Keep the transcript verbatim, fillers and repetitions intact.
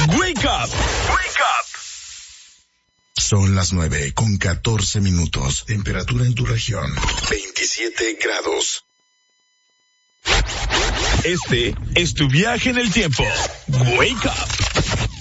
Wake Up. Wake Up. Son las nueve con catorce minutos. Temperatura en tu región, veintisiete grados. Este es tu viaje en el tiempo. Wake Up.